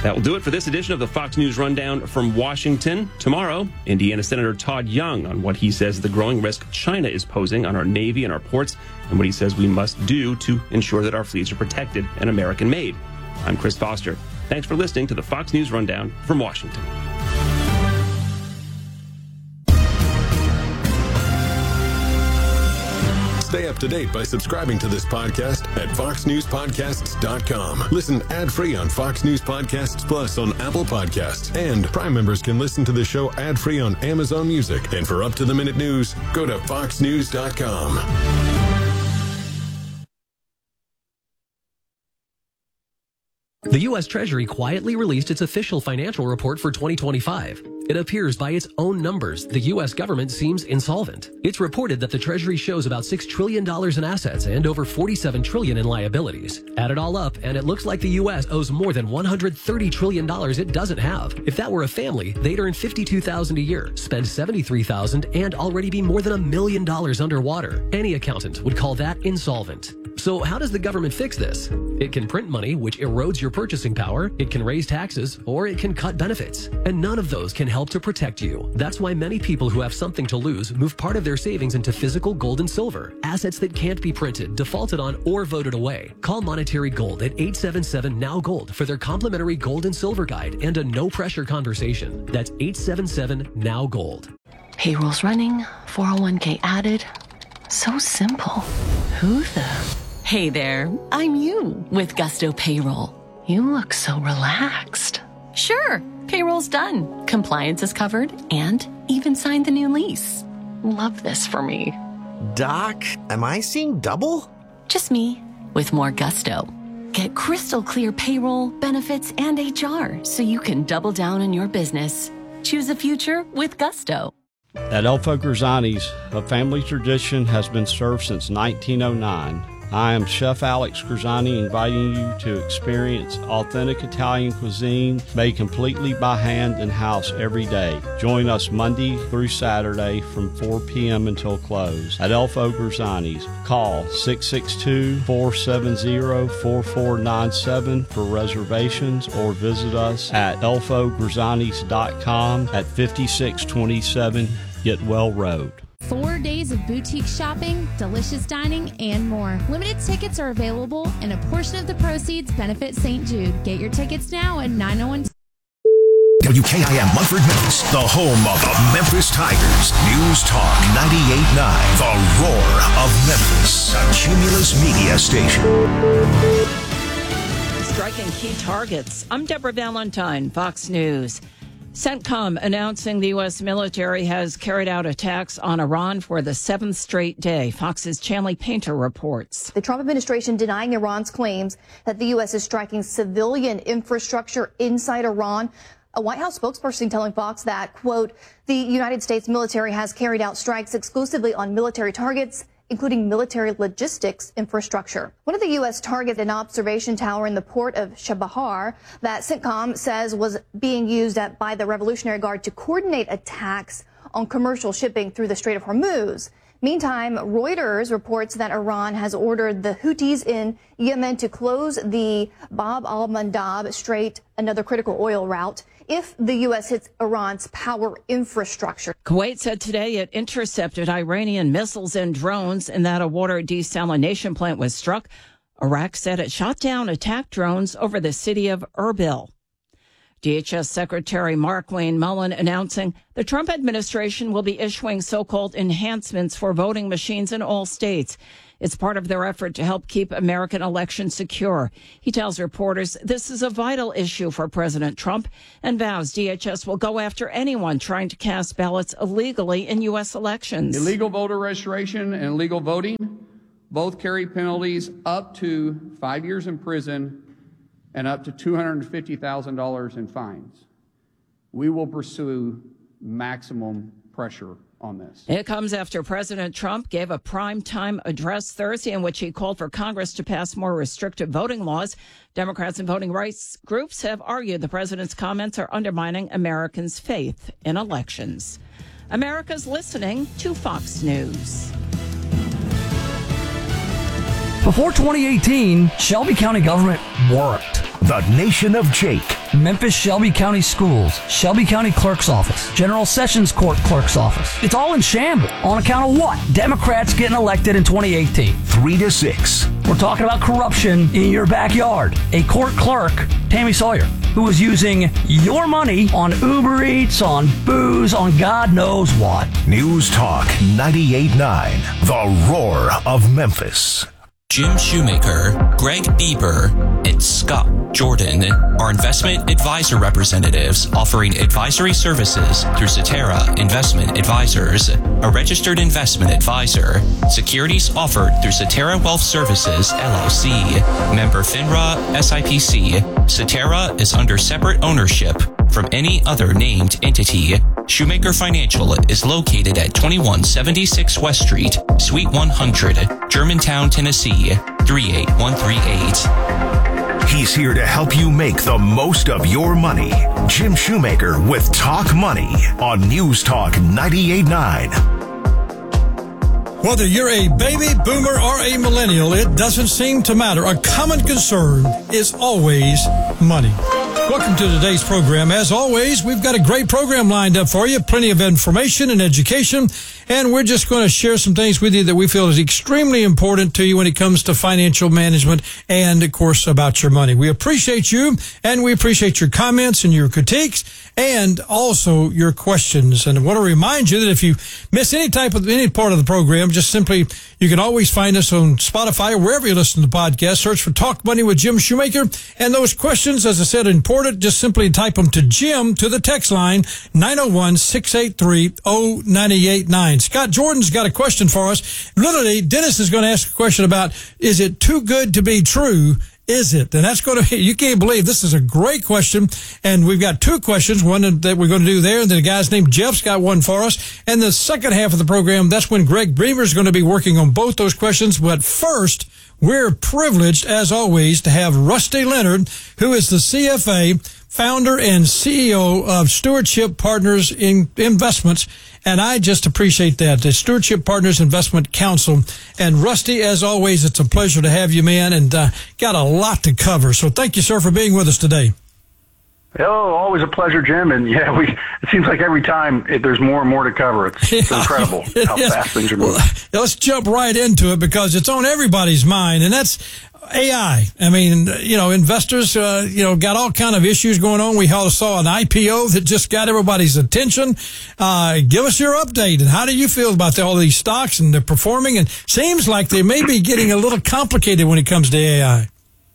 That will do it for this edition of the Fox News Rundown from Washington. Tomorrow, Indiana Senator Todd Young on what he says the growing risk China is posing on our Navy and our ports, and what he says we must do to ensure that our fleets are protected and American-made. I'm Chris Foster. Thanks for listening to the Fox News Rundown from Washington. Stay up to date by subscribing to this podcast at foxnewspodcasts.com. Listen ad-free on Fox News Podcasts Plus on Apple Podcasts. And Prime members can listen to the show ad-free on Amazon Music. And for up-to-the-minute news, go to foxnews.com. The U.S. Treasury quietly released its official financial report for 2025. It appears by its own numbers, the U.S. government seems insolvent. It's reported that the Treasury shows about $6 trillion in assets and over $47 trillion in liabilities. Add it all up, and it looks like the U.S. owes more than $130 trillion it doesn't have. If that were a family, they'd earn $52,000 a year, spend $73,000, and already be more than $1 million underwater. Any accountant would call that insolvent. So how does the government fix this? It can print money, which erodes your purchasing power, it can raise taxes, or it can cut benefits. And none of those can help to protect you. That's why many people who have something to lose move part of their savings into physical gold and silver, assets that can't be printed, defaulted on, or voted away. Call Monetary Gold at 877-NOW-GOLD for their complimentary gold and silver guide and a no-pressure conversation. That's 877-NOW-GOLD. Payroll's running, 401k added. So simple. Who the... Hey there, I'm you with Gusto Payroll. You look so relaxed. Sure, payroll's done. Compliance is covered and even signed the new lease. Love this for me. Doc, am I seeing double? Just me with more Gusto. Get crystal clear payroll, benefits, and HR so you can double down on your business. Choose a future with Gusto. At Elfo Grisani's, a family tradition has been served since 1909. I am Chef Alex Grisani, inviting you to experience authentic Italian cuisine made completely by hand in-house every day. Join us Monday through Saturday from 4 p.m. until close at Elfo Grisani's. Call 662-470-4497 for reservations or visit us at elfogrisanis.com at 5627 Getwell Road. 4 days of boutique shopping, delicious dining, and more. Limited tickets are available, and a portion of the proceeds benefit St. Jude. Get your tickets now at 901. WKIM Munford, Memphis, the home of the Memphis Tigers. News Talk 98.9, the roar of Memphis, a Cumulus media station. Striking key targets. I'm Deborah Valentine, Fox News. CENTCOM announcing the U.S. military has carried out attacks on Iran for the seventh straight day. Fox's Chanley Painter reports. The Trump administration denying Iran's claims that the U.S. is striking civilian infrastructure inside Iran. A White House spokesperson telling Fox that, quote, the United States military has carried out strikes exclusively on military targets, including military logistics infrastructure. One of the U.S. targets an observation tower in the port of Chabahar that CENTCOM says was being used by the Revolutionary Guard to coordinate attacks on commercial shipping through the Strait of Hormuz. Meantime, Reuters reports that Iran has ordered the Houthis in Yemen to close the Bab al-Mandab Strait, another critical oil route, if the U.S. hits Iran's power infrastructure. Kuwait said today it intercepted Iranian missiles and drones and that a water desalination plant was struck. Iraq said it shot down attack drones over the city of Erbil. DHS Secretary Mark Wayne Mullen announcing the Trump administration will be issuing so-called enhancements for voting machines in all states. It's part of their effort to help keep American elections secure. He tells reporters this is a vital issue for President Trump and vows DHS will go after anyone trying to cast ballots illegally in U.S. elections. Illegal voter registration and illegal voting both carry penalties up to 5 years in prison and up to $250,000 in fines. We will pursue maximum pressure on this. It comes after President Trump gave a primetime address Thursday in which he called for Congress to pass more restrictive voting laws. Democrats and voting rights groups have argued the president's comments are undermining Americans' faith in elections. America's listening to Fox News. Before 2018, Shelby County government worked. The Nation of Jake, Memphis Shelby County Schools, Shelby County Clerk's Office, General Sessions Court Clerk's Office. It's all in shambles. On account of what? Democrats getting elected in 2018. 3 to 6. We're talking about corruption in your backyard. A court clerk, Tammy Sawyer, who was using your money on Uber Eats, on booze, on God knows what. News Talk 98.9, the roar of Memphis. Jim Shoemaker, Greg Bieber, and Scott Jordan are investment advisor representatives offering advisory services through Cetera Investment Advisors, a registered investment advisor. Securities offered through Cetera Wealth Services, LLC. Member FINRA, SIPC. Cetera is under separate ownership from any other named entity. Shoemaker Financial is located at 2176 West Street, Suite 100, Germantown, Tennessee, 38138. He's here to help you make the most of your money. Jim Shoemaker with Talk Money on News Talk 98.9. Whether you're a baby boomer or a millennial, it doesn't seem to matter. A common concern is always money. Welcome to today's program. As always, we've got a great program lined up for you, plenty of information and education, and we're just going to share some things with you that we feel is extremely important to you when it comes to financial management and, of course, about your money. We appreciate you, and we appreciate your comments and your critiques and also your questions. And I want to remind you that if you miss any part of the program, just simply, you can always find us on Spotify or wherever you listen to the podcast. Search for Talk Money with Jim Shoemaker. And those questions, as I said, are important. Just simply type them to Jim to the text line 901-683-0989. Scott Jordan's got a question for us. Literally, Dennis is going to ask a question about, is it too good to be true? Is it? And that's going to, you can't believe this is a great question. And we've got two questions, one that we're going to do there. And then the guy's named Jeff's got one for us. And the second half of the program, that's when Greg Bieber is going to be working on both those questions. But first, we're privileged, as always, to have Rusty Leonard, who is the CFA, founder and CEO of Stewardship Partners Investments. And I just appreciate that, the Stewardship Partners Investment Council. And Rusty, as always, it's a pleasure to have you, man, and got a lot to cover. So thank you, sir, for being with us today. Oh, always a pleasure, Jim. And yeah, it seems like every time there's more and more to cover. It's incredible how fast things are moving. Well, let's jump right into it because it's on everybody's mind, and that's AI. I mean, investors, got all kind of issues going on. We all saw an IPO that just got everybody's attention. Give us your update. And how do you feel about all these stocks and they're performing? And seems like they may be getting a little complicated when it comes to AI.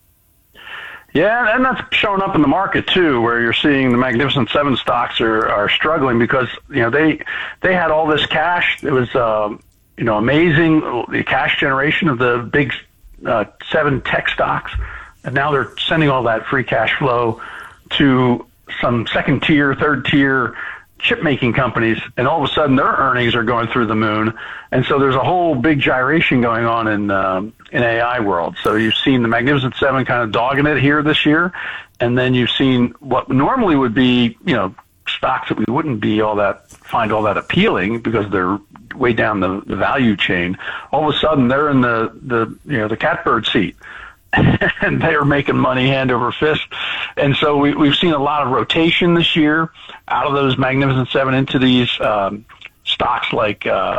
Yeah, and that's showing up in the market too, where you're seeing the Magnificent Seven stocks are struggling because they had all this cash. It was amazing, the cash generation of the big 7 tech stocks, and now they're sending all that free cash flow to some second tier, third tier chip making companies, and all of a sudden their earnings are going through the moon. And so there's a whole big gyration going on in AI world. So you've seen the Magnificent Seven kind of dogging it here this year, and then you've seen what normally would be stocks that we wouldn't find all that appealing because they're way down the value chain. All of a sudden they're in the catbird seat. And they are making money hand over fist. And so we've seen a lot of rotation this year out of those Magnificent Seven into these stocks like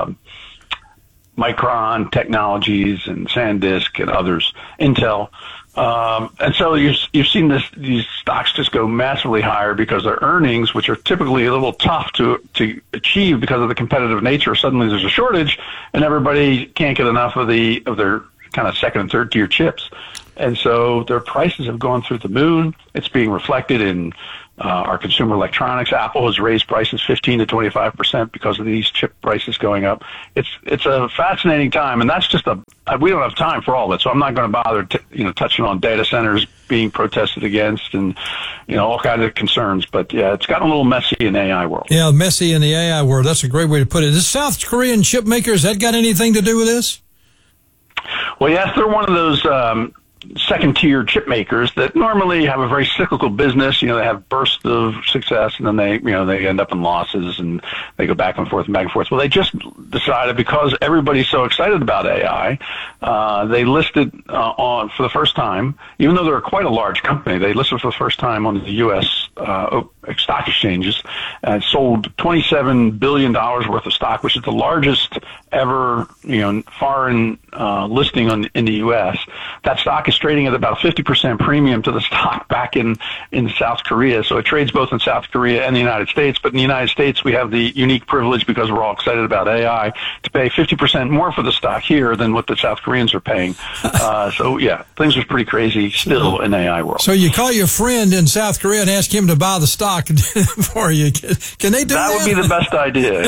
Micron Technologies and SanDisk and others, Intel. And so you've seen these stocks just go massively higher because their earnings, which are typically a little tough to achieve because of the competitive nature, suddenly there's a shortage and everybody can't get enough of their kind of second and third tier chips. And so their prices have gone through the moon. It's being reflected in our consumer electronics. Apple has raised prices 15 to 25% because of these chip prices going up. It's a fascinating time, and that's just we don't have time for all of it. So I'm not going to bother touching on data centers being protested against and all kinds of concerns. But yeah, it's gotten a little messy in the AI world. Yeah, messy in the AI world. That's a great way to put it. Is South Korean chip makers, that got anything to do with this? Well, yes, they're one of those second-tier chip makers that normally have a very cyclical business. They have bursts of success, and then they end up in losses, and they go back and forth and back and forth. Well, they just decided, because everybody's so excited about AI, they listed for the first time, even though they're quite a large company, they listed for the first time on the U.S. Stock exchanges and sold $27 billion worth of stock, which is the largest ever foreign listing in the U.S. That stock is trading at about 50% premium to the stock back in South Korea. So it trades both in South Korea and the United States. But in the United States, we have the unique privilege, because we're all excited about AI, to pay 50% more for the stock here than what the South Koreans are paying. So yeah, things are pretty crazy still in AI world. So you call your friend in South Korea and ask him to buy the stock for you. Can they do that? That would be the best idea,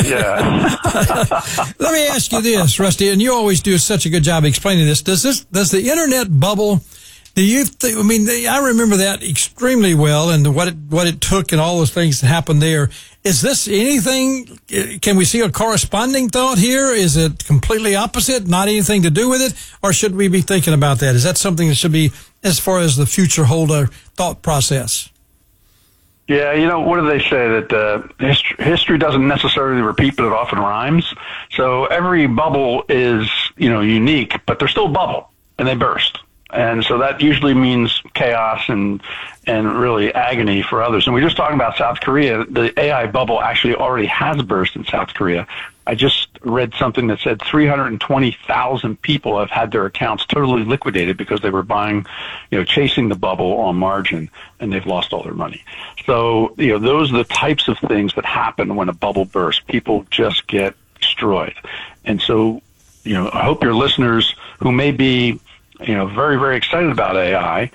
yeah. Let me ask you this, Rusty, and you always do such a good job explaining this. Does the internet bubble, do you think, I remember that extremely well, and what it took and all those things that happened there. Is this anything, can we see a corresponding thought here? Is it completely opposite, not anything to do with it? Or should we be thinking about that? Is that something that should be, as far as the future holder thought process? Yeah, what do they say? That history doesn't necessarily repeat, but it often rhymes. So every bubble is, unique, but they're still a bubble, and they burst. And so that usually means chaos and really agony for others. And we're just talking about South Korea. The AI bubble actually already has burst in South Korea. I just read something that said 320,000 people have had their accounts totally liquidated because they were buying, chasing the bubble on margin, and they've lost all their money. So, those are the types of things that happen when a bubble bursts. People just get destroyed. And so, I hope your listeners who may be, very, very excited about AI,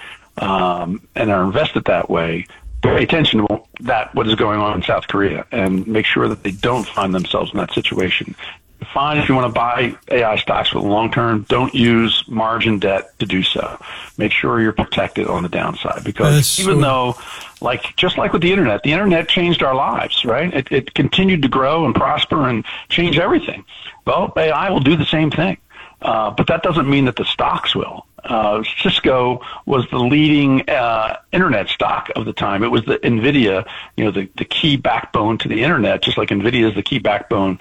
and are invested that way, pay attention to what is going on in South Korea, and make sure that they don't find themselves in that situation. Fine, if you want to buy AI stocks for the long term, don't use margin debt to do so. Make sure you're protected on the downside, because though, just like with the internet changed our lives, right? It continued to grow and prosper and change everything. Well, AI will do the same thing. But that doesn't mean that the stocks will. Cisco was the leading internet stock of the time. It was the NVIDIA, the key backbone to the internet, just like NVIDIA is the key backbone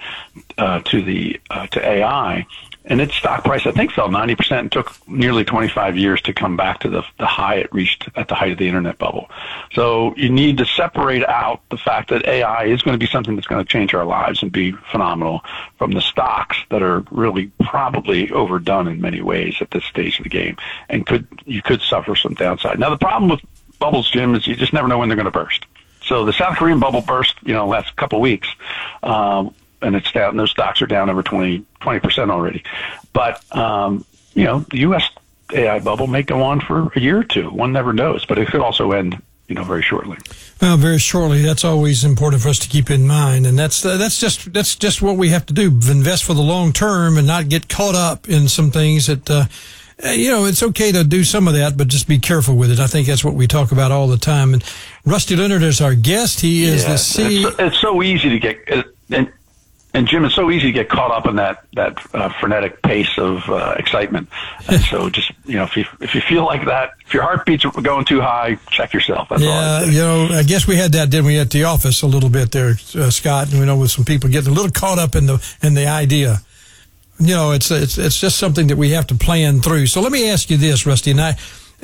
to AI. And its stock price, I think, fell 90% and took nearly 25 years to come back to the high it reached at the height of the internet bubble. So you need to separate out the fact that AI is going to be something that's going to change our lives and be phenomenal from the stocks that are really probably overdone in many ways at this stage of the game, and you could suffer some downside. Now, the problem with bubbles, Jim, is you just never know when they're going to burst. So the South Korean bubble burst, last couple of weeks. And it's down. Those stocks are down over 20% already. But the U.S. AI bubble may go on for a year or two. One never knows, but it could also end, very shortly. Well, very shortly. That's always important for us to keep in mind, and that's just what we have to do: invest for the long term and not get caught up in some things that. It's okay to do some of that, but just be careful with it. I think that's what we talk about all the time. And Rusty Leonard is our guest. He is the CEO. It's so easy to get. And Jim, it's so easy to get caught up in that frenetic pace of excitement. And so just, if you feel like that, if your heartbeats are going too high, check yourself. That's all I'd say. I guess we had that, didn't we, at the office a little bit there, Scott, and with some people getting a little caught up in the idea. It's just something that we have to plan through. So let me ask you this, Rusty, and let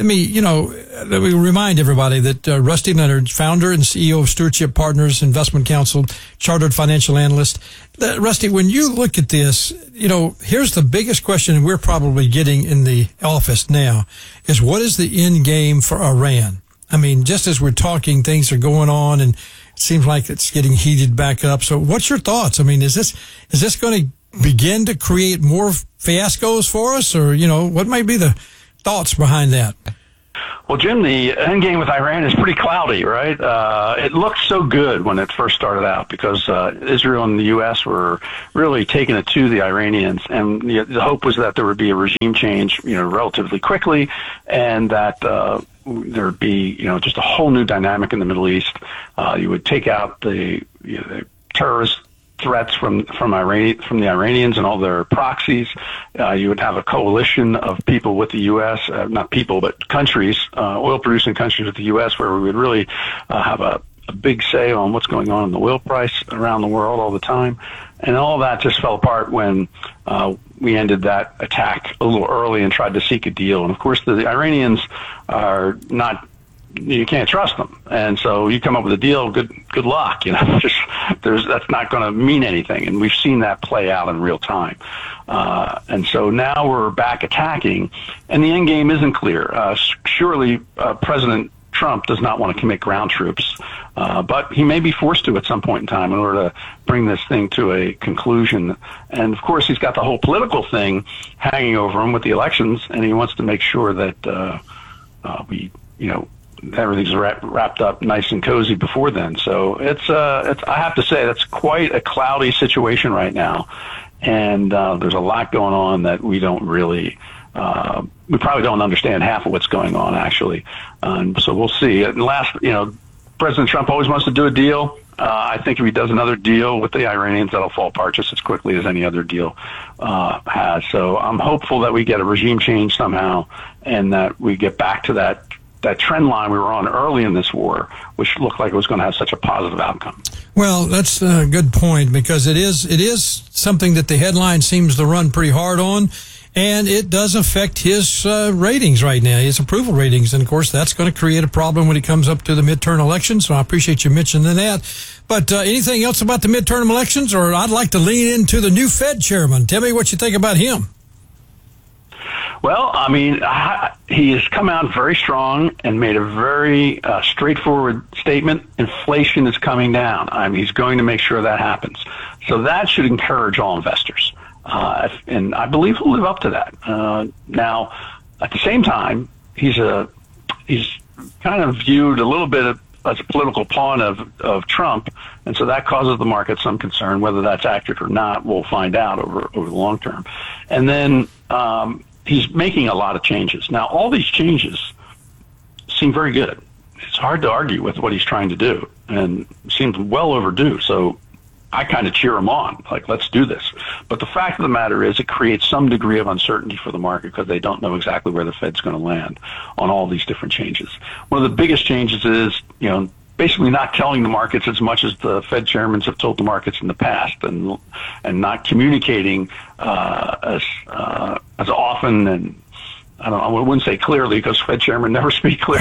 me remind everybody that Rusty Leonard, founder and CEO of Stewardship Partners Investment Counsel, chartered financial analyst. Rusty, when you look at this, here's the biggest question we're probably getting in the office now is, what is the end game for Iran? Just as we're talking, things are going on, and it seems like it's getting heated back up. So what's your thoughts? Is this going to begin to create more fiascos for us, or, what might be the thoughts behind that? Well, Jim, the end game with Iran is pretty cloudy, right? It looked so good when it first started out because Israel and the U.S. were really taking it to the Iranians, and the hope was that there would be a regime change, relatively quickly, and that there'd be, just a whole new dynamic in the Middle East. You would take out the terrorist threats from the Iranians and all their proxies. You would have a coalition of people with the U.S., not people, but countries, oil-producing countries with the U.S., where we would really have a big say on what's going on in the oil price around the world all the time. And all that just fell apart when we ended that attack a little early and tried to seek a deal. And, of course, the Iranians are not, you can't trust them. And so you come up with a deal, good luck. That's not going to mean anything. And we've seen that play out in real time. And so now we're back attacking, and the end game isn't clear. Surely President Trump does not want to commit ground troops, but he may be forced to at some point in time in order to bring this thing to a conclusion. And, of course, he's got the whole political thing hanging over him with the elections, and he wants to make sure that everything's wrapped up nice and cozy before then. So it's I have to say that's quite a cloudy situation right now, and there's a lot going on that we don't really. We probably don't understand half of what's going on, actually. So we'll see. And President Trump always wants to do a deal. I think if he does another deal with the Iranians, that'll fall apart just as quickly as any other deal has. So I'm hopeful that we get a regime change somehow and that we get back to that trend line we were on early in this war, which looked like it was going to have such a positive outcome. Well, that's a good point, because it is something that the headline seems to run pretty hard on. And it does affect his ratings right now, his approval ratings. And, of course, that's going to create a problem when it comes up to the midterm elections. So I appreciate you mentioning that. But anything else about the midterm elections? Or I'd like to lean into the new Fed chairman. Tell me what you think about him. Well, I mean, he has come out very strong and made a very straightforward statement. Inflation is coming down. I mean, he's going to make sure that happens. So that should encourage all investors. And I believe he'll live up to that. Now, at the same time, he's kind of viewed a little bit as a political pawn of Trump, and so that causes the market some concern. Whether that's accurate or not, we'll find out over the long term. And then he's making a lot of changes. Now, all these changes seem very good. It's hard to argue with what he's trying to do, and seems well overdue. So I kind of cheer him on, like, let's do this. But the fact of the matter is it creates some degree of uncertainty for the market because they don't know exactly where the Fed's going to land on all these different changes. One of the biggest changes is, basically not telling the markets as much as the Fed chairmen have told the markets in the past, and not communicating as often, and I wouldn't say clearly, because Fed chairmen never speak clearly,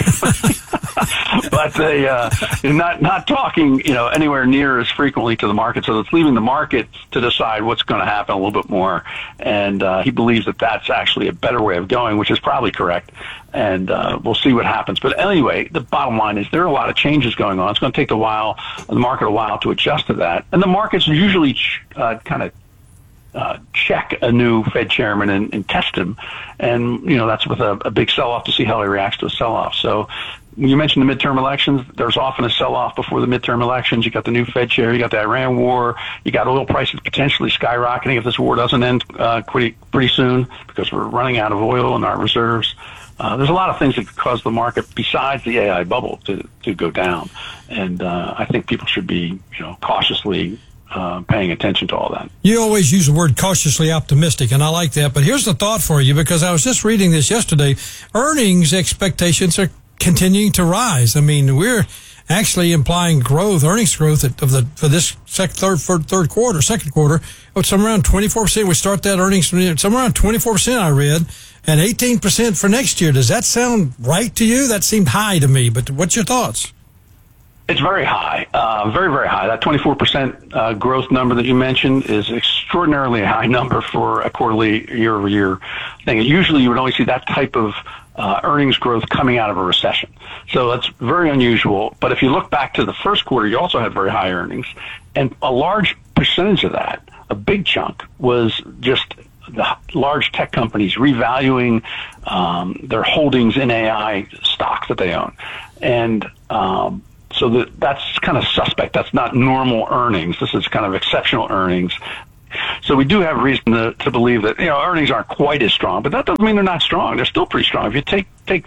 but they not talking anywhere near as frequently to the market. So it's leaving the market to decide what's going to happen a little bit more. And he believes that that's actually a better way of going, which is probably correct. And we'll see what happens. But anyway, the bottom line is there are a lot of changes going on. It's going to take the market a while to adjust to that. And the markets usually kind of check a new Fed chairman and test him. And, that's with a big sell-off to see how he reacts to a sell-off. So when you mentioned the midterm elections, there's often a sell-off before the midterm elections. You got the new Fed chair, you got the Iran war, you got oil prices potentially skyrocketing if this war doesn't end pretty soon, because we're running out of oil in our reserves. There's a lot of things that could cause the market, besides the AI bubble, to go down. And I think people should be, cautiously paying attention to all that. You always use the word cautiously optimistic, and I like that. But here's the thought for you, because I was just reading this yesterday. Earnings expectations are continuing to rise. I mean, we're actually implying earnings growth for this second quarter, somewhere around 24%. We start that earnings somewhere around 24%, I read, and 18% for next year. Does that sound right to you? That seemed high to me, but what's your thoughts? It's very high, very, very high. That 24% growth number that you mentioned is extraordinarily high number for a quarterly year-over-year thing. Usually you would only see that type of earnings growth coming out of a recession. So that's very unusual. But if you look back to the first quarter, you also had very high earnings. And a large percentage of that, a big chunk, was just the large tech companies revaluing their holdings in AI stocks that they own. And so that's kind of suspect. That's not normal earnings. This is kind of exceptional earnings. So we do have reason to believe that earnings aren't quite as strong, but that doesn't mean they're not strong. They're still pretty strong. If you take that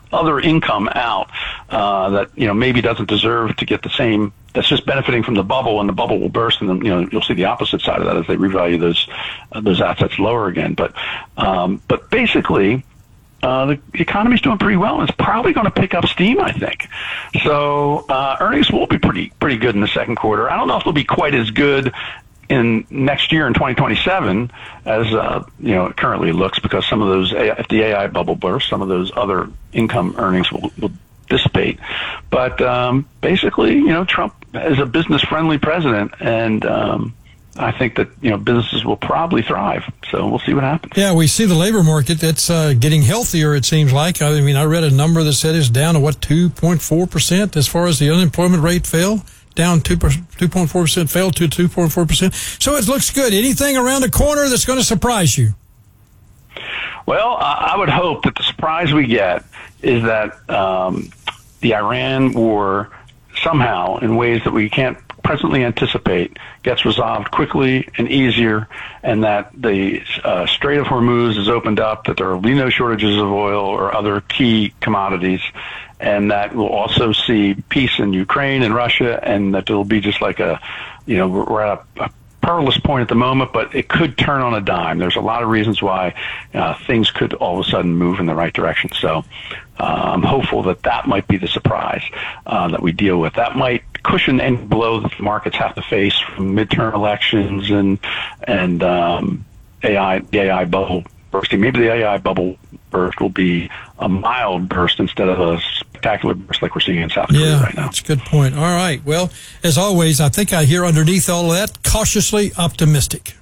other income out that maybe doesn't deserve to get the same. That's just benefiting from the bubble, and the bubble will burst, and then you'll see the opposite side of that as they revalue those assets lower again. But basically, the economy's doing pretty well, and it's probably going to pick up steam, I think. So earnings will be pretty good in the second quarter. I don't know if they'll be quite as good in next year in 2027 as it currently looks, because some of those, if the AI bubble bursts, some of those other income earnings will dissipate. But basically, Trump is a business-friendly president, and I think that businesses will probably thrive. So we'll see what happens. Yeah, we see the labor market that's getting healthier. It seems like. I mean, I read a number that said it's down to 2.4% as far as the unemployment rate fell. Down 2.4%, fell to 2.4%. So it looks good. Anything around the corner that's going to surprise you? Well, I would hope that the surprise we get is that the Iran war somehow, in ways that we can't presently anticipate, gets resolved quickly and easier, and that the Strait of Hormuz is opened up, that there will be no shortages of oil or other key commodities, and that we'll also see peace in Ukraine and Russia, and that there will be just like we're at a perilous point at the moment, but it could turn on a dime. There's a lot of reasons why things could all of a sudden move in the right direction. So I'm hopeful that might be the surprise that we deal with. That might cushion any blow that the markets have to face from midterm elections and the AI bubble bursting. Maybe the AI bubble burst will be a mild burst instead of a spectacular burst like we're seeing in South Korea right now. That's a good point. All right. Well, as always, I think I hear underneath all of that, cautiously optimistic.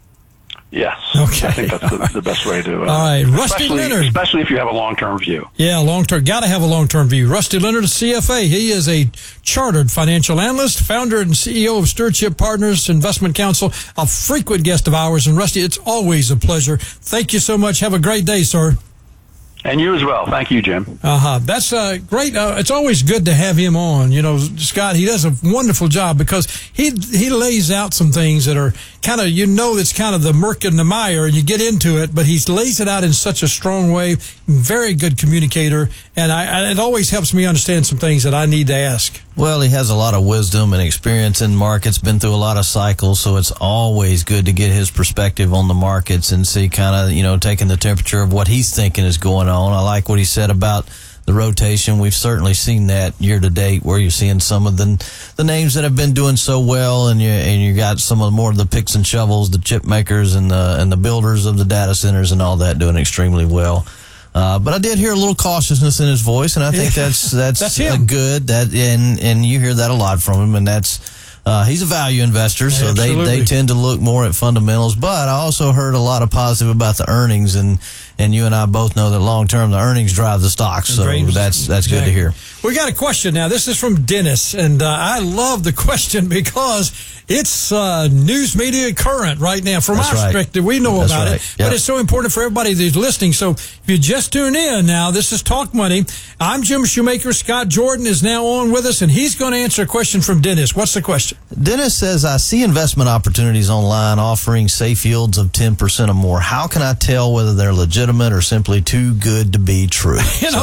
Yes. Okay. I think that's the best way to. All right. Rusty Leonard. Especially if you have a long-term view. Yeah, long-term. Got to have a long-term view. Rusty Leonard, CFA. He is a chartered financial analyst, founder and CEO of Stewardship Partners Investment Counsel, a frequent guest of ours. And Rusty, it's always a pleasure. Thank you so much. Have a great day, sir. And you as well. Thank you, Jim. That's great. It's always good to have him on. Scott, he does a wonderful job because he lays out some things that are kind of, it's kind of the murk and the mire, and you get into it, but he lays it out in such a strong way. Very good communicator, and it always helps me understand some things that I need to ask. Well, he has a lot of wisdom and experience in markets, been through a lot of cycles, so it's always good to get his perspective on the markets and see kind of, taking the temperature of what he's thinking is going on. I like what he said about the rotation. We've certainly seen that year to date, where you're seeing some of the names that have been doing so well, and you got some of more of the picks and shovels, the chip makers and the builders of the data centers and all that doing extremely well. But I did hear a little cautiousness in his voice, and I think that's good. And you hear that a lot from him, and that's he's a value investor, so they tend to look more at fundamentals. But I also heard a lot of positive about the earnings, and you and I both know that long term the earnings drive the stocks, so that's good to hear. We got a question now. This is from Dennis, and I love the question because it's news media current right now. From our perspective, we know about it, but it's so important for everybody that's listening. So if you just tune in now, this is Talk Money. I'm Jim Shoemaker. Scott Jordan is now on with us, and he's going to answer a question from Dennis. What's the question? Dennis says, I see investment opportunities online offering safe yields of 10% or more. How can I tell whether they're legitimate or simply too good to be true?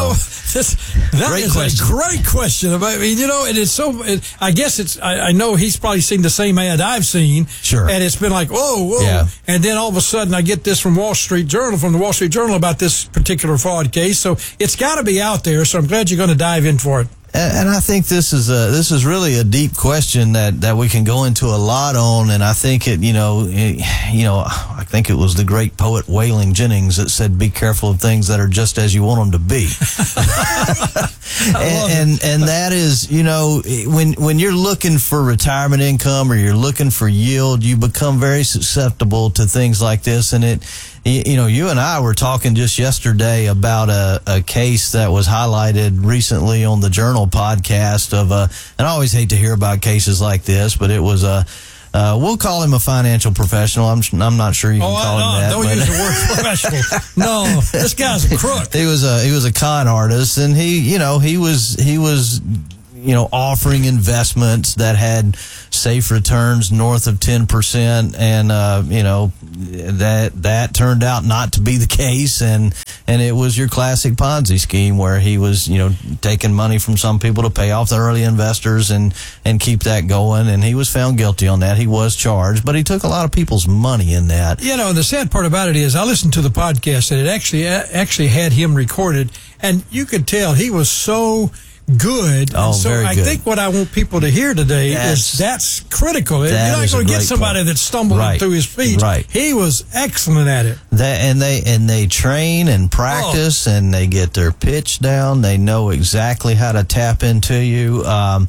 That is a great question. I mean, and it's so, I guess I know he's probably seen the same ad I've seen. Sure. And it's been like, whoa. Yeah. And then all of a sudden I get this from the Wall Street Journal about this particular fraud case. So it's got to be out there. So I'm glad you're going to dive in for it. And I think this is really a deep question that we can go into a lot on, and I think I think it was the great poet Waylon Jennings that said, "Be careful of things that are just as you want them to be." and that is, when you're looking for retirement income or you're looking for yield, you become very susceptible to things like this, and you and I were talking just yesterday about a case that was highlighted recently on the Journal podcast and I always hate to hear about cases like this, but it was we'll call him a financial professional. I'm not sure you can call him that. Don't use the word professional. No, this guy's a crook. He was a con artist, and he was offering investments that had safe returns north of 10%, and that turned out not to be the case, and it was your classic Ponzi scheme where he was taking money from some people to pay off the early investors and keep that going, and he was found guilty on that. He was charged, but he took a lot of people's money in that. The sad part about it is I listened to the podcast and it actually had him recorded, and you could tell he was so good. Oh, so very I good. think what I want people to hear today is that's critical. You're not going to get somebody that stumbled through his feet. Right. He was excellent at it. They train and practice, and they get their pitch down. They know exactly how to tap into you.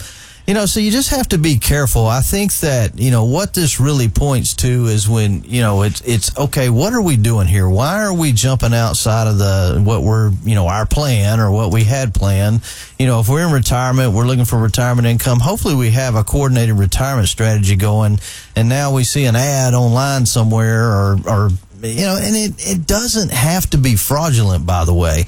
So you just have to be careful. I think that, what this really points to is when, it's okay, what are we doing here? Why are we jumping outside of our plan or what we had planned? If we're in retirement, we're looking for retirement income. Hopefully we have a coordinated retirement strategy going, and now we see an ad online somewhere or and it doesn't have to be fraudulent, by the way.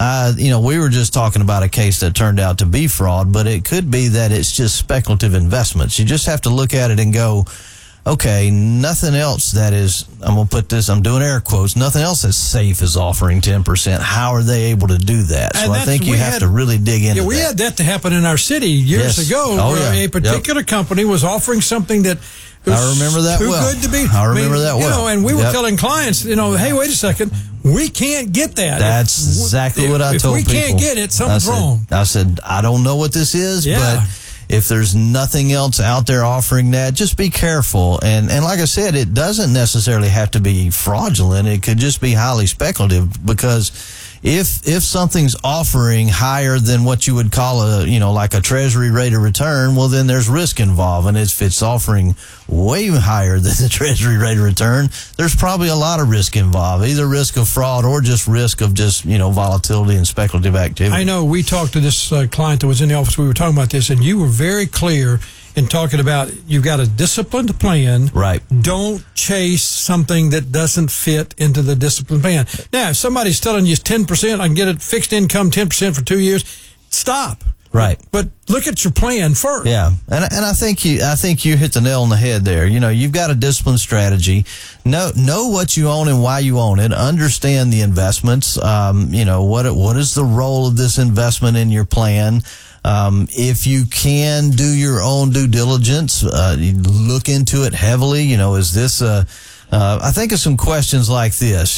We were just talking about a case that turned out to be fraud, but it could be that it's just speculative investments. You just have to look at it and go, okay, nothing else that is, I'm doing air quotes, nothing else that's safe is offering 10%. How are they able to do that? So I think you have to really dig into that. We had that to happen in our city years ago, where a particular company was offering something that I remember that too well. good to be. I remember that well. And we were telling clients, hey, wait a second, we can't get that. That's exactly what I told people. If we can't get it, something's wrong. I said, I don't know what this is, but if there's nothing else out there offering that, just be careful. And like I said, it doesn't necessarily have to be fraudulent. It could just be highly speculative, because if something's offering higher than what you would call like a treasury rate of return, well, then there's risk involved. And if it's offering way higher than the treasury rate of return, there's probably a lot of risk involved, either risk of fraud or just risk of volatility and speculative activity. I know we talked to this client that was in the office. We were talking about this, and you were very clear in talking about you've got a disciplined plan. Right. Don't chase something that doesn't fit into the disciplined plan. Now, if somebody's telling you 10%, I can get a fixed income 10% for 2 years, stop. Right. But look at your plan first. Yeah. And I think you hit the nail on the head there. You've got a disciplined strategy. Know what you own and why you own it. Understand the investments. What is the role of this investment in your plan? If you can do your own due diligence, look into it heavily. Is this I think of some questions like this,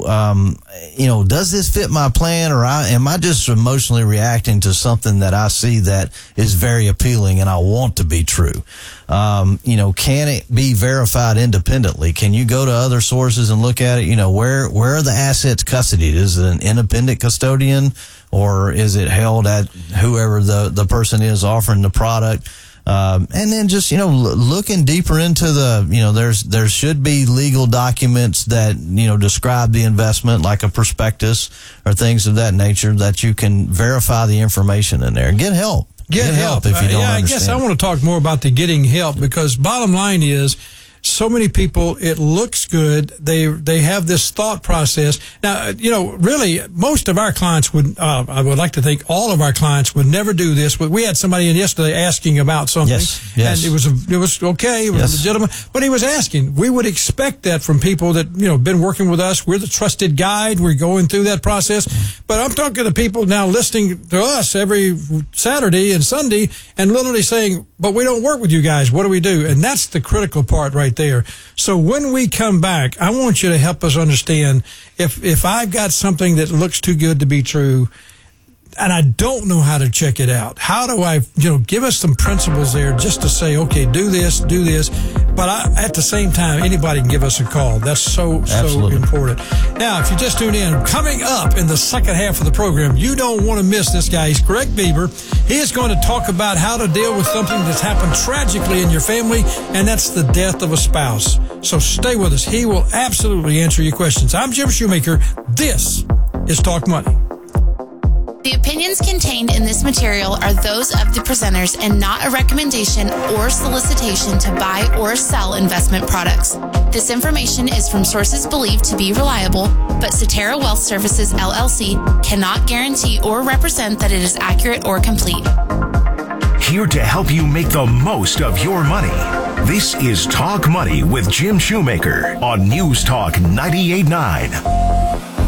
does this fit my plan, or am I just emotionally reacting to something that I see that is very appealing and I want to be true? Can it be verified independently? Can you go to other sources and look at it? Where are the assets custodied? Is it an independent custodian, or is it held at whoever the person is offering the product? And then just, looking deeper into there should be legal documents that, describe the investment, like a prospectus or things of that nature, that you can verify the information in there. Get help. Get help if you don't understand. I guess I want to talk more about the getting help, because bottom line is, so many people, it looks good. They have this thought process. Now, really, most of our clients I would like to think all of our clients would never do this. But we had somebody in yesterday asking about something. Yes. And it was okay. It was legitimate. But he was asking. We would expect that from people that, been working with us. We're the trusted guide. We're going through that process. But I'm talking to people now listening to us every Saturday and Sunday and literally saying, but we don't work with you guys. What do we do? And that's the critical part right there. So when we come back, I want you to help us understand if I've got something that looks too good to be true and I don't know how to check it out, how do I, give us some principles there just to say, okay, do this. But at the same time, anybody can give us a call. That's so important. Now, if you just tuned in, coming up in the second half of the program, you don't want to miss this guy. He's Greg Bieber. He is going to talk about how to deal with something that's happened tragically in your family, and that's the death of a spouse. So stay with us. He will absolutely answer your questions. I'm Jim Shoemaker. This is Talk Money. The opinions contained in this material are those of the presenters and not a recommendation or solicitation to buy or sell investment products. This information is from sources believed to be reliable, but Cetera Wealth Services, LLC cannot guarantee or represent that it is accurate or complete. here to help you make the most of your money. This is Talk Money with Jim Shoemaker on News Talk 98.9.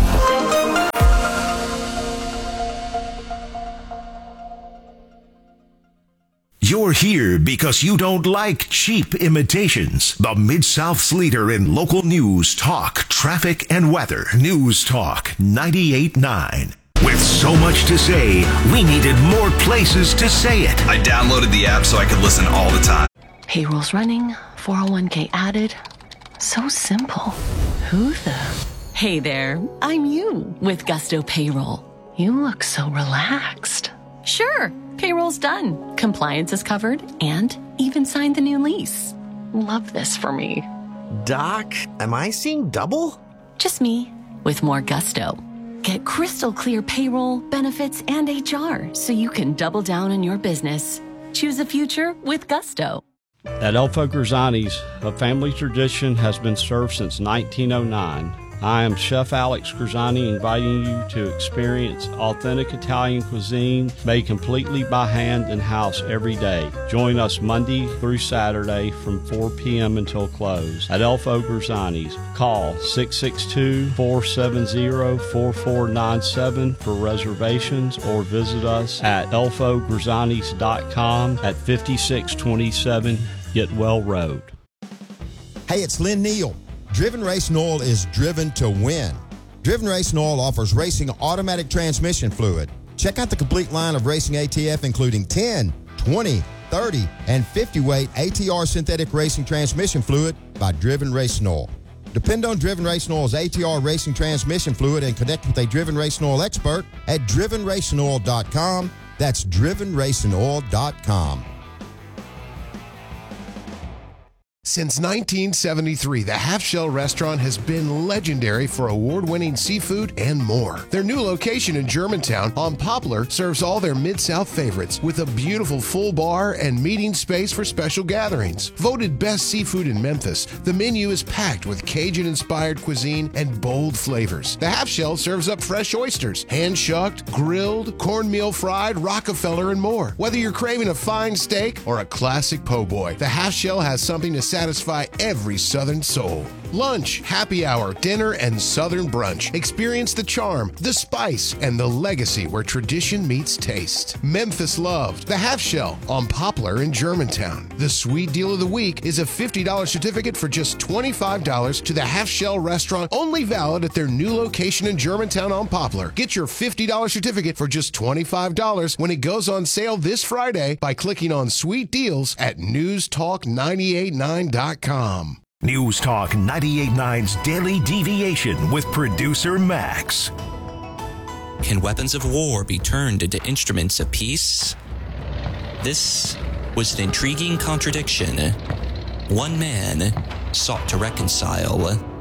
You're here because you don't like cheap imitations. The Mid-South's leader in local news, talk, traffic, and weather. News Talk 98.9. With so much to say, we needed more places to say it. I downloaded the app so I could listen all the time. Payrolls running, 401k added. So simple. Who the? Hey there, I'm you with Gusto Payroll. You look so relaxed. Sure, payroll's done. Compliance is covered and even signed the new lease. Love this for me. Doc, am I seeing double? Just me with more gusto. Get crystal clear payroll, benefits, and HR so you can double down on your business. Choose a future with gusto. At Elfo Grisani's, a family tradition has been served since 1909. I am Chef Alex Grisani, inviting you to experience authentic Italian cuisine made completely by hand and house every day. Join us Monday through Saturday from 4 p.m. until close at Elfo Grisani's. Call 662-470-4497 for reservations or visit us at elfogrisanis.com at 5627 Getwell Road. Hey, it's Lynn Neal. Driven Racing Oil is driven to win. Driven Racing Oil offers racing automatic transmission fluid. Check out the complete line of racing ATF, including 10, 20, 30, and 50-weight ATR synthetic racing transmission fluid by Driven Racing Oil. Depend on Driven Racing Oil's ATR racing transmission fluid and connect with a Driven Racing Oil expert at drivenracingoil.com. That's drivenracingoil.com. Since 1973, the Half Shell Restaurant has been legendary for award-winning seafood and more. Their new location in Germantown on Poplar serves all their Mid-South favorites with a beautiful full bar and meeting space for special gatherings. Voted best seafood in Memphis, the menu is packed with Cajun-inspired cuisine and bold flavors. The Half Shell serves up fresh oysters, hand-shucked, grilled, cornmeal fried, Rockefeller, and more. Whether you're craving a fine steak or a classic po' boy, the Half Shell has something to satisfy every Southern soul. Lunch, happy hour, dinner, and Southern brunch. Experience the charm, the spice, and the legacy where tradition meets taste. Memphis loved the Half Shell on Poplar in Germantown. The sweet deal of the week is a $50 certificate for just $25 to the Half Shell Restaurant, only valid at their new location in Germantown on Poplar. Get your $50 certificate for just $25 when it goes on sale this Friday by clicking on Sweet Deals at newstalk989.com. News Talk 98.9's Daily Deviation with producer Max. Can weapons of war be turned into instruments of peace? This was an intriguing contradiction. One man sought to reconcile.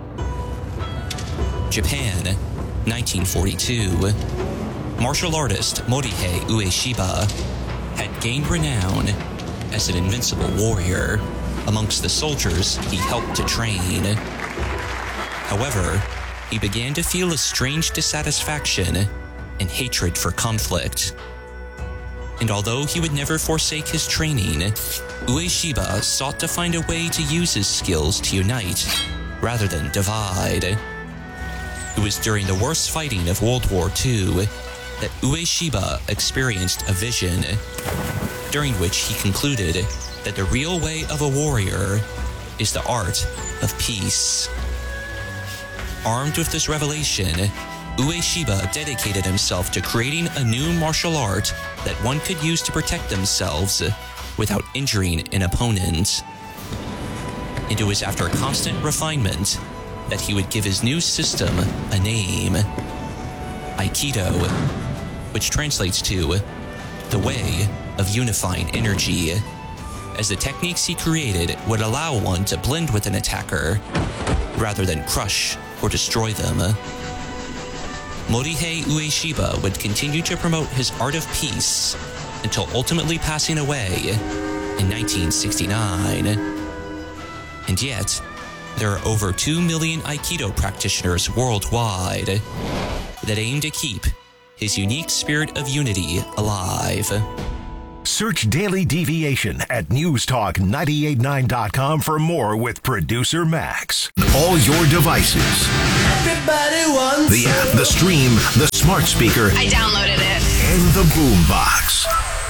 Japan, 1942. Martial artist Morihei Ueshiba had gained renown as an invincible warrior amongst the soldiers he helped to train. However, he began to feel a strange dissatisfaction and hatred for conflict. And although he would never forsake his training, Ueshiba sought to find a way to use his skills to unite rather than divide. It was during the worst fighting of World War II that Ueshiba experienced a vision, during which he concluded that the real way of a warrior is the art of peace. Armed with this revelation, Ueshiba dedicated himself to creating a new martial art that one could use to protect themselves without injuring an opponent. And it was after constant refinement that he would give his new system a name: Aikido, which translates to the way of unifying energy, as the techniques he created would allow one to blend with an attacker rather than crush or destroy them. Morihei Ueshiba would continue to promote his art of peace until ultimately passing away in 1969. And yet, there are over 2 million Aikido practitioners worldwide that aim to keep his unique spirit of unity alive. Search Daily Deviation at newstalk989.com for more with producer Max. All your devices. Everybody wants the app, the stream, the smart speaker. I downloaded it. And the boombox.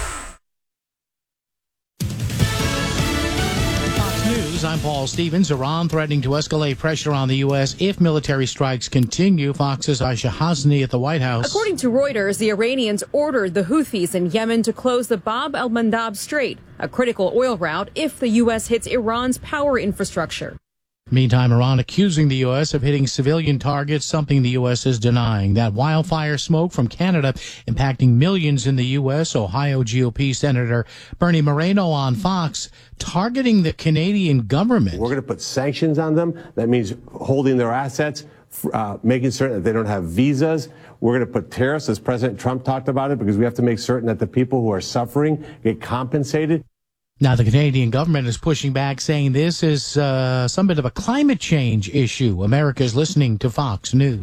Fox News, I'm Paul Stevens. Iran threatening to escalate pressure on the U.S. if military strikes continue. Fox's Aisha Hasni at the White House. According to Reuters, the Iranians ordered the Houthis in Yemen to close the Bab el-Mandab Strait, a critical oil route, if the U.S. hits Iran's power infrastructure. Meantime, Iran accusing the U.S. of hitting civilian targets, something the U.S. is denying. That wildfire smoke from Canada impacting millions in the U.S. Ohio GOP Senator Bernie Moreno on Fox targeting the Canadian government. We're going to put sanctions on them. That means holding their assets, making certain that they don't have visas. We're going to put tariffs, as President Trump talked about it, because we have to make certain that the people who are suffering get compensated. Now, the Canadian government is pushing back, saying this is some bit of a climate change issue. America's listening to Fox News.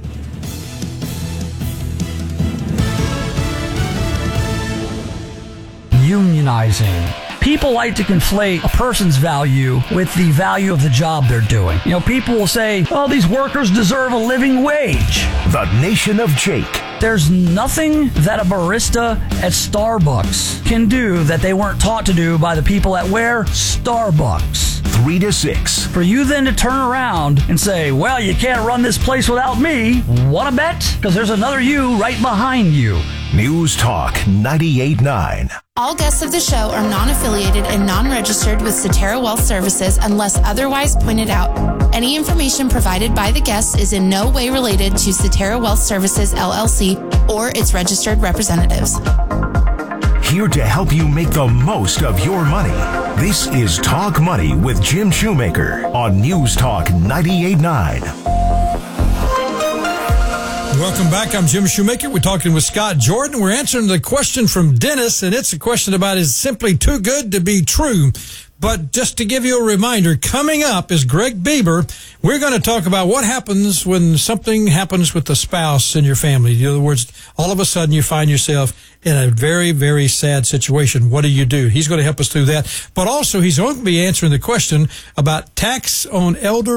Unionizing. People like to conflate a person's value with the value of the job they're doing. You know, people will say, oh, these workers deserve a living wage. The Nation of Jake. There's nothing that a barista at Starbucks can do that they weren't taught to do by the people at where? Starbucks. 3 to 6. For you then to turn around and say, well, you can't run this place without me. Want to bet? Because there's another you right behind you. News Talk 98.9. All guests of the show are non-affiliated and non-registered with Cetera Wealth Services unless otherwise pointed out. Any information provided by the guests is in no way related to Cetera Wealth Services, LLC, or its registered representatives. Here to help you make the most of your money. This is Talk Money with Jim Shoemaker on News Talk 98.9. Welcome back. I'm Jim Shoemaker. We're talking with Scott Jordan. We're answering the question from Dennis, and it's a question about is simply too good to be true. But just to give you a reminder, coming up is Greg Bieber. We're going to talk about what happens when something happens with the spouse in your family. In other words, all of a sudden you find yourself in a very, very sad situation. What do you do? He's going to help us through that. But also he's going to be answering the question about tax on elder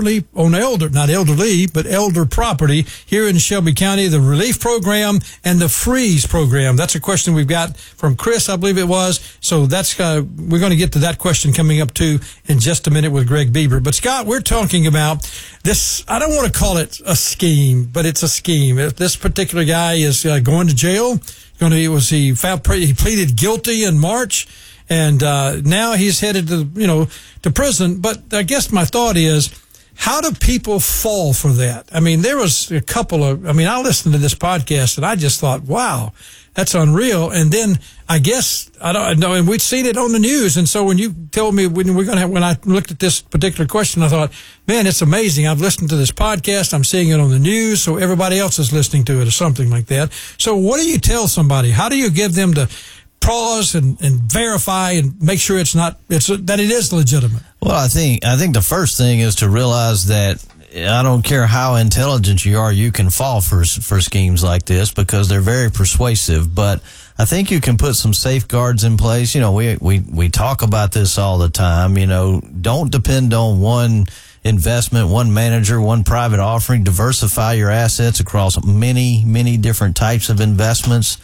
property here in Shelby County, the relief program and the freeze program. That's a question we've got from Chris, I believe it was. So that's, we're going to get to that question coming up too in just a minute with Greg Bieber. But Scott, we're talking about this. I don't want to call it a scheme, but it's a scheme. This particular guy is going to jail. He pleaded guilty in March, and now he's headed to prison. But I guess my thought is, how do people fall for that? I mean, there was a couple of. I mean, I listened to this podcast and I just thought, wow, that's unreal. And then I guess I don't know, and we'd seen it on the news. And so when you told me when I looked at this particular question, I thought, man, it's amazing. I've listened to this podcast. I'm seeing it on the news, so everybody else is listening to it or something like that. So what do you tell somebody? How do you give them to pause and verify and make sure that it is legitimate? Well, I think the first thing is to realize that I don't care how intelligent you are, you can fall for schemes like this because they're very persuasive. But I think you can put some safeguards in place. We talk about this all the time. Don't depend on one investment, one manager, one private offering. Diversify your assets across many, many different types of investments.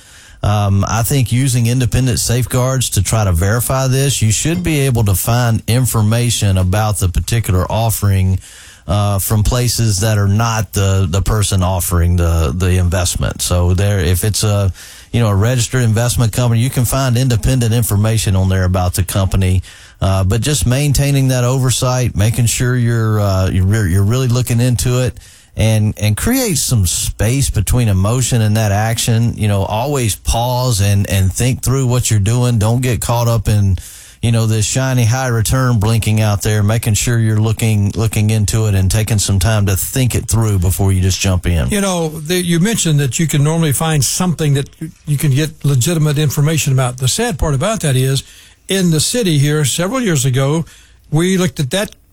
I think using independent safeguards to try to verify this, you should be able to find information about the particular offering from places that are not the person offering the investment. So if it's a registered investment company, you can find independent information on there about the company. But just maintaining that oversight, making sure you're really looking into it. And create some space between emotion and that action. Always pause and think through what you're doing. Don't get caught up in, this shiny high return blinking out there, making sure you're looking into it and taking some time to think it through before you just jump in. You mentioned that you can normally find something that you can get legitimate information about. The sad part about that is in the city here several years ago, we looked at that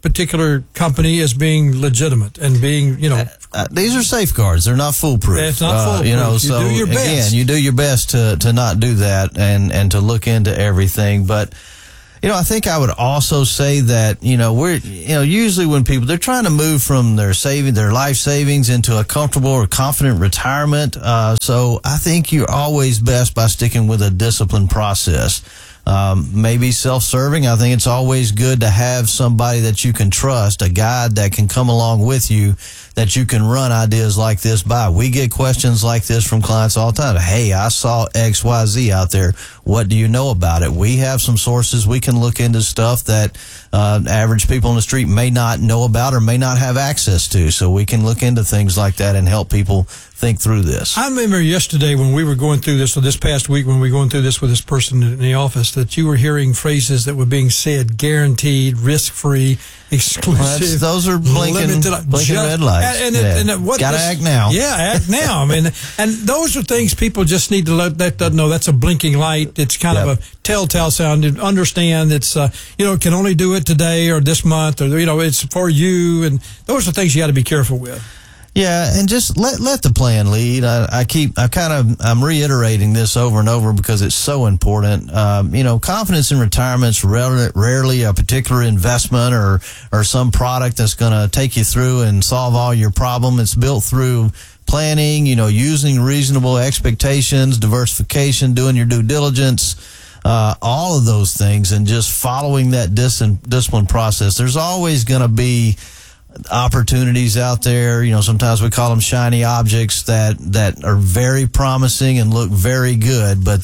particular company as being legitimate and being, these are safeguards. They're not foolproof. It's not foolproof. So do your best. Again, you do your best to not do that and to look into everything. But, I think I would also say that, usually when they're trying to move from their life savings into a comfortable or confident retirement. So I think you're always best by sticking with a disciplined process. Maybe self-serving. I think it's always good to have somebody that you can trust, a guide that can come along with you, that you can run ideas like this by. We get questions like this from clients all the time. Hey, I saw XYZ out there. What do you know about it? We have some sources. We can look into stuff that average people on the street may not know about or may not have access to. So we can look into things like that and help people think through this. I remember yesterday when we were going through this, or this past week when we were going through this with this person in the office, that you were hearing phrases that were being said: guaranteed, risk-free, exclusive. Those are blinking red lights. Gotta act now. Yeah, act now. I mean, and those are things people just need to let that know. That's a blinking light. It's kind of a telltale sound. To understand it's, can only do it today or this month, or, it's for you. And those are things you got to be careful with. Yeah, and just let the plan lead. I'm reiterating this over and over because it's so important. Confidence in retirement's rarely a particular investment or some product that's going to take you through and solve all your problem. It's built through planning, using reasonable expectations, diversification, doing your due diligence, all of those things, and just following that discipline process. There's always going to be opportunities out there. Sometimes we call them shiny objects that are very promising and look very good, but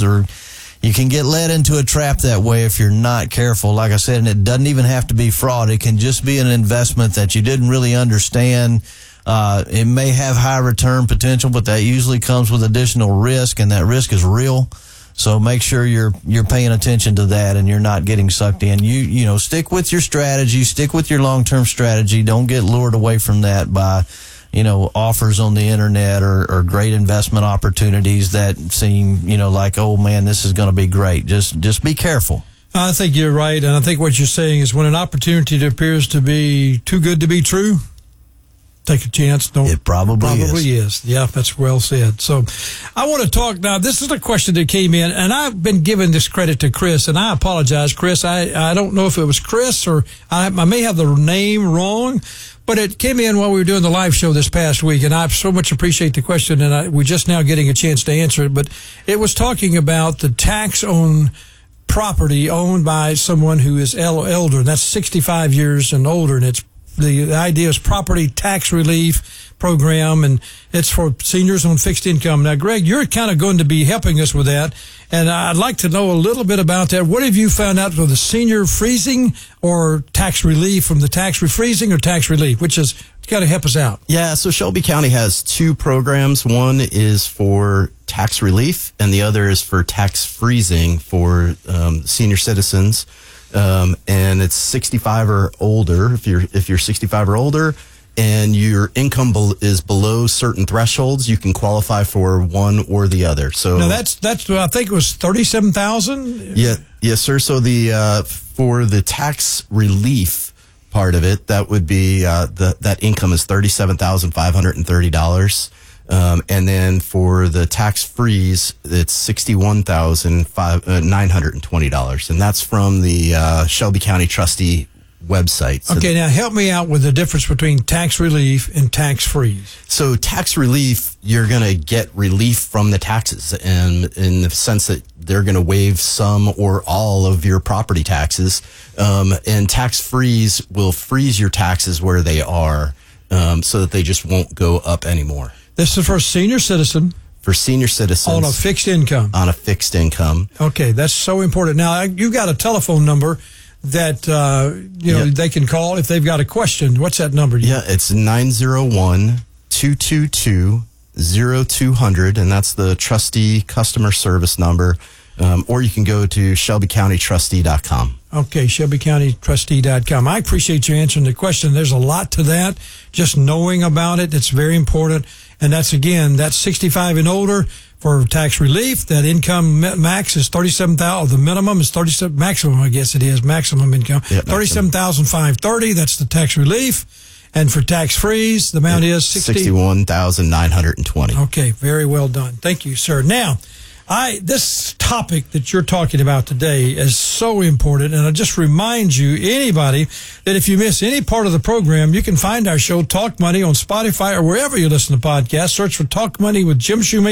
you can get led into a trap that way if you're not careful. Like I said, and it doesn't even have to be fraud. It can just be an investment that you didn't really understand. It may have high return potential, but that usually comes with additional risk, and that risk is real. So make sure you're paying attention to that and you're not getting sucked in. You stick with your strategy, stick with your long-term strategy. Don't get lured away from that by, offers on the internet or great investment opportunities that seem, like, oh man, this is going to be great. Just be careful. I think you're right. And I think what you're saying is when an opportunity appears to be too good to be true, take a chance. It probably is. Yeah, that's well said. So I want to talk now. This is a question that came in, and I've been giving this credit to Chris, and I apologize, Chris. I don't know if it was Chris or I may have the name wrong, but it came in while we were doing the live show this past week, and I so much appreciate the question, and we're just now getting a chance to answer it. But it was talking about the tax on property owned by someone who is elder, and that's 65 years and older, and the idea is property tax relief program, and it's for seniors on fixed income. Now, Greg, you're kind of going to be helping us with that, and I'd like to know a little bit about that. What have you found out for the senior freezing or tax relief from the tax refreezing or tax relief, which is got to help us out? Yeah, so Shelby County has two programs. One is for tax relief, and the other is for tax freezing for senior citizens. And it's 65 or older. If you're 65 or older and your income is below certain thresholds, you can qualify for one or the other. So now that's I think it was 37,000. Yeah, yes, sir. So for the tax relief part of it, that would be that income is $37,530. And then for the tax freeze, it's $61,920, and that's from the Shelby County Trustee website. So okay, now help me out with the difference between tax relief and tax freeze. So tax relief, you're going to get relief from the taxes, and in the sense that they're going to waive some or all of your property taxes. And tax freeze will freeze your taxes where they are, so that they just won't go up anymore. This is for senior citizen. For senior citizens. On a fixed income. On a fixed income. Okay, that's so important. Now, you've got a telephone number that they can call if they've got a question. What's that number? Yeah, it's 901-222-0200, and that's the trustee customer service number. Or you can go to ShelbyCountyTrustee.com. Okay, ShelbyCountyTrustee.com. I appreciate you answering the question. There's a lot to that. Just knowing about it, it's very important. And that's 65 and older for tax relief. That income max is $37,000. The minimum is $37,000. Maximum, I guess it is maximum income. Yep, $37,530. That's the tax relief. And for tax freeze, the amount is $61,920. Okay, very well done. Thank you, sir. Now, this topic that you're talking about today is so important, and I just remind you, anybody, that if you miss any part of the program, you can find our show, Talk Money, on Spotify or wherever you listen to podcasts. Search for Talk Money with Jim Shoemaker.